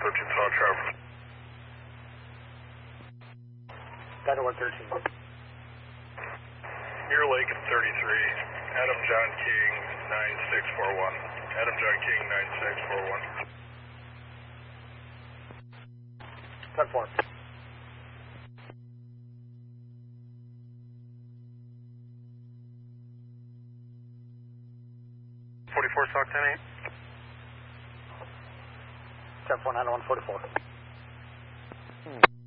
South Traverse. Delta 113. Mirror Lake at 33. Adam John King 9641. Adam John King 9641. 10-4. Talk 10-8. 10-4, 9-1, 44.